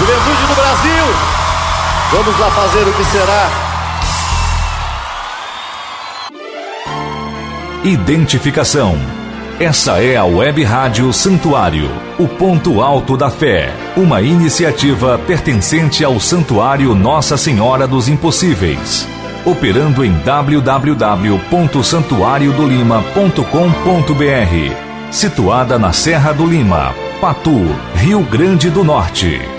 Juventude do Brasil, vamos lá fazer o que será. Identificação. Essa é a Web Rádio Santuário, o ponto alto da fé, uma iniciativa pertencente ao Santuário Nossa Senhora dos Impossíveis, operando em www.santuariodolima.com.br, situada na Serra do Lima, Patu, Rio Grande do Norte.